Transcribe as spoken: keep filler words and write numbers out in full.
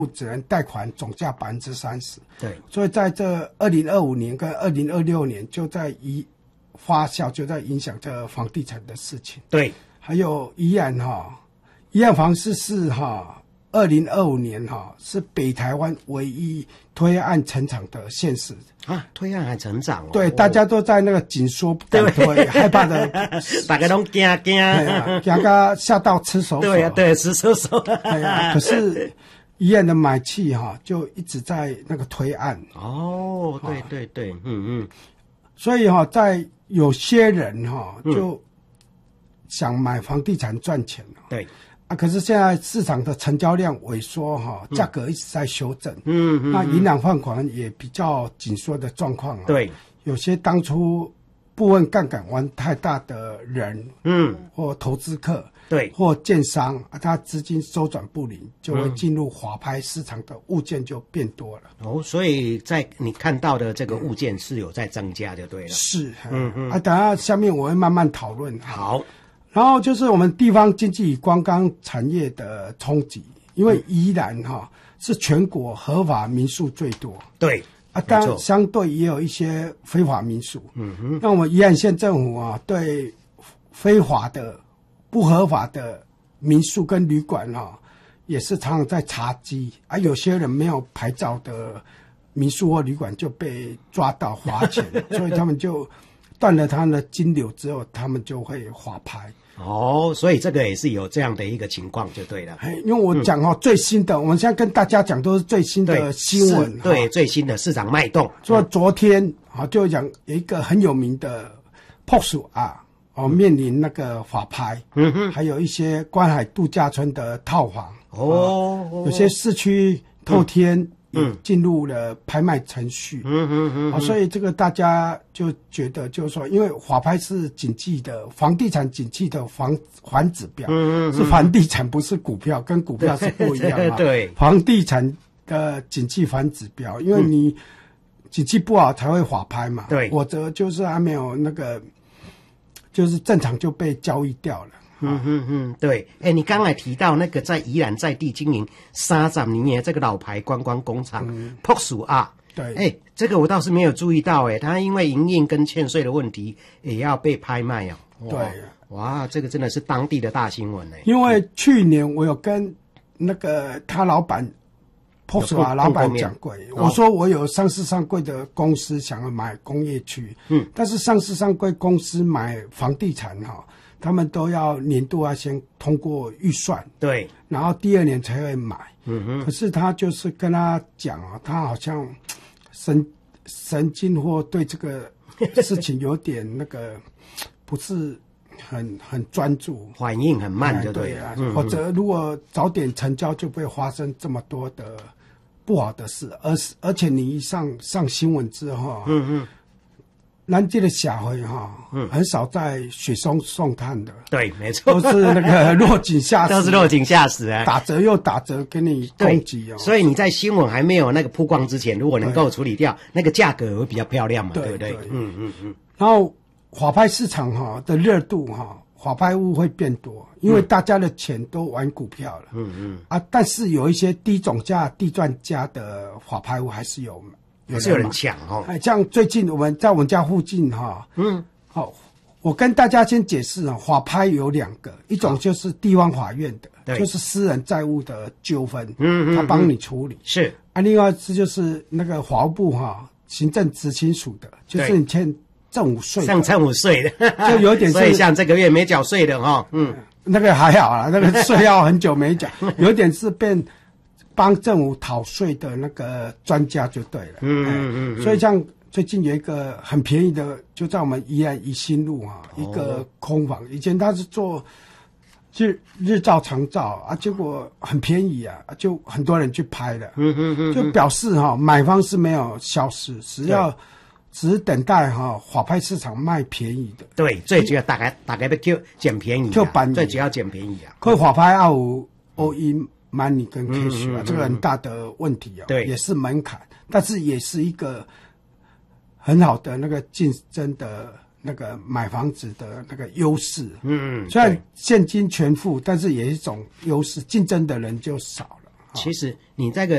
只能贷款总价百分之三十。 对， 所以在这二零二五年跟二零二六年就在一发酵，就在影响这房地产的事情。 对， 还有宜兰哈，宜兰房市是哈。二零二五年哈是北台湾唯一推案成长的县市啊，推案还成长哦。 对，大家都在那个紧缩不敢推，害怕的， 大家都惊惊， 惊到吓到吃手手。 对啊，对，吃手手。 对啊，可是宜兰的买气哈就一直在那个推案。 哦，对对对，嗯嗯。 所以哈，在有些人哈就想买房地产赚钱了。 对。 啊，可是现在市场的成交量萎缩哈，价格一直在修正。 嗯嗯。 那银行放款也比较紧缩的状况啊。 对。 有些当初部分杠杆玩太大的人， 嗯， 或投资客， 对， 或建商啊，他资金周转不灵，就会进入滑拍市场的物件就变多了。 哦，所以在你看到的这个物件是有在增加就对了。 是， 嗯嗯。 啊，等下下面我会慢慢讨论。 好。 然后就是我们地方经济与观光产业的冲击，因为宜兰哈、嗯、是全国合法民宿最多， 对啊，当然相对也有一些非法民宿。 嗯哼， 那我们宜兰县政府啊，对非法的、不合法的民宿跟旅馆啊，也是常常在查缉啊，有些人没有牌照的民宿或旅馆就被抓到罚钱，所以他们就断了他们的金流之后，他们就会划拍。 哦，所以这个也是有这样的一个情况就对了。 因为我讲哦、嗯、最新的，我们现在跟大家讲都是最新的新闻， 对最新的市场脉动。 所以昨天啊，就讲有一个很有名的朴树啊，哦面临那个法拍， 嗯哼， 还有一些观海度假村的套房， 哦， 啊、有些市区透天。嗯嗯，进入了拍卖程序。 嗯嗯嗯、 啊，所以这个大家就觉得，就是说，因为法拍是景气的房地产景气的房环指标， 嗯嗯， 是房地产，不是股票，跟股票是不一样啊。 对， 房地产的景气反指标，因为你景气不好才会法拍嘛。 对， 否则就是还没有那个，就是正常就被交易掉了。 嗯嗯嗯，对，哎，你刚才提到那个在宜兰在地经营三十年的这个老牌观光工厂朴树啊， 对， 哎，这个我倒是没有注意到，哎，他因为营运跟欠税的问题也要被拍卖哦。 对， 哇，这个真的是当地的大新闻哎。 因为去年我有跟那个他老板朴树啊老板讲过，我说我有上市上柜的公司想要买工业区， 嗯， 但是上市上柜公司买房地产哈。他们都要年度要先通过预算， 对， 然后第二年才会买。 嗯哼。 可是他就是跟他讲啊，他好像神神经或对这个事情有点那个不是很很专注， 反应很慢就对了。 对啊，或者如果早点成交，就不会发生这么多的不好的事。而是而且你一上上新闻之后， 嗯嗯。 南极的小黑哈，嗯，很少在雪松送炭的， 对，没错， 都是那个落井下石， 都是落井下石啊， 打折又打折给你攻击哦。 所以你在新闻还没有那个曝光之前，如果能够处理掉，那个价格会比较漂亮嘛， 对, 对不对？嗯嗯嗯。 然后法拍市场哈的热度哈，法拍屋会变多，因为大家的钱都玩股票了， 嗯嗯啊，但是有一些低总价、低赚价的法拍屋还是有。 还是有人抢哦， 哎，像最近我们在我们家附近哈， 嗯， 好、哦，我跟大家先解释啊，法拍有两个，一种就是地方法院的，就是私人债务的纠纷， 嗯嗯， 他帮你处理是啊，另外一次就是那个法务部哈、啊，行政执行署的，就是你欠政府税， 像政府税的， 就有点， 所以像这个月没缴税的哈、哦，嗯， 那个还好啦，那个税要很久没缴，有点是变。帮政府讨税的那个专家就对了， 嗯嗯嗯， 所以像最近有一个很便宜的，就在我们宜兰宜兴路啊，哦、一个空房，以前他是做日日照长照啊，结果很便宜啊，就很多人去拍了， 嗯嗯嗯， 就表示哈、啊，买方是没有消失，只要只是等待哈、啊、法拍市场卖便宜的， 对，最主要大概大概要就捡便宜、啊， 就板最主要捡便宜啊， 可法拍要有 all in money 跟 cash 啊、嗯嗯嗯，这个很大的问题啊， 对， 也是门槛，但是也是一个很好的那个竞争的那个买房子的那个优势。 嗯， 虽然现金全付，但是也是一种优势，竞争的人就少了。 其实你这个